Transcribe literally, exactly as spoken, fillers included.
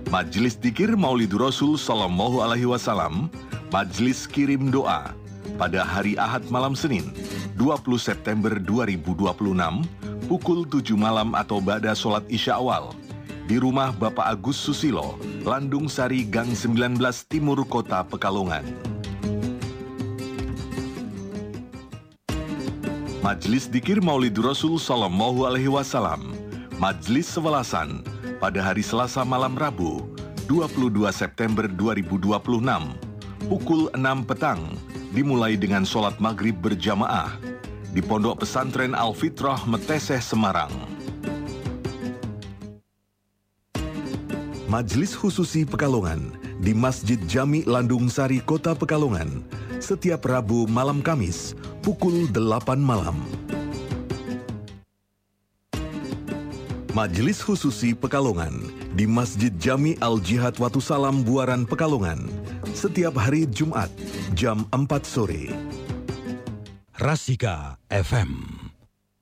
Majelis Dzikir Maulidur Rasul Sallallahu Alaihi Wasallam, Majelis Kirim Doa, pada hari Ahad malam Senin, dua puluh September dua ribu dua puluh enam, pukul tujuh malam atau ba'da sholat Isya awal, di rumah Bapak Agus Susilo, Landung Sari, Gang sembilan belas Timur Kota Pekalongan. Majelis Dzikir Maulidur Rasul Sallallahu Alaihi Wasallam, Majelis Sewelasan, pada hari Selasa malam Rabu, dua puluh dua September dua ribu dua puluh enam, pukul enam petang, dimulai dengan sholat maghrib berjamaah di Pondok Pesantren Al-Fitrah Meteseh, Semarang. Majelis Khususi Pekalongan di Masjid Jami Landung Sari, Kota Pekalongan, setiap Rabu malam Kamis, pukul delapan malam. Majelis Khususi Pekalongan di Masjid Jami Al-Jihad Watu Salam, Buaran, Pekalongan, setiap hari Jumat, jam empat sore. Rasika F M.